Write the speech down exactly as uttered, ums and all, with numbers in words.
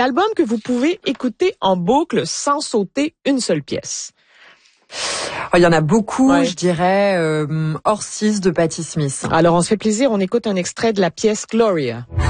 d'albums que vous pouvez écouter en boucle sans sauter une seule pièce? Il y en a beaucoup, ouais. je dirais euh, Horses de Patti Smith. Alors on se fait plaisir, on écoute un extrait de la pièce Gloria.